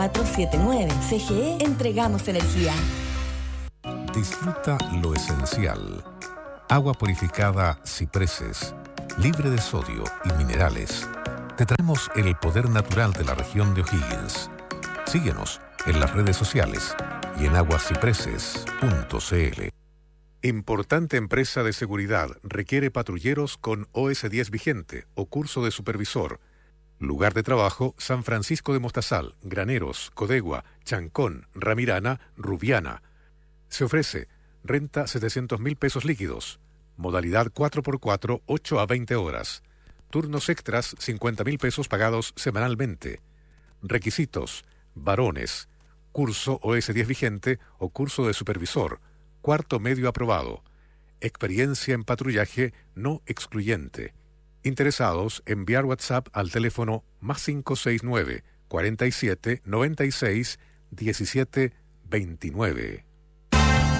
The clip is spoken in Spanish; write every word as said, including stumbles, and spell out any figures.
cuatro siete nueve. C G E entregamos energía. Disfruta lo esencial. Agua purificada Cipreses, libre de sodio y minerales. Te traemos el poder natural de la región de O'Higgins. Síguenos en las redes sociales y en aguascipreses punto cl. Importante empresa de seguridad requiere patrulleros con O S diez vigente o curso de supervisor. Lugar de trabajo: San Francisco de Mostazal, Graneros, Codegua, Chancón, Ramirana, Rubiana. Se ofrece renta setecientos mil pesos líquidos. Modalidad cuatro por cuatro, ocho a veinte horas. Turnos extras, cincuenta mil pesos pagados semanalmente. Requisitos: varones, curso O S diez vigente o curso de supervisor, cuarto medio aprobado. Experiencia en patrullaje no excluyente. Interesados, enviar WhatsApp al teléfono más cinco seis nueve, cuarenta y siete, noventa y seis, diecisiete veintinueve.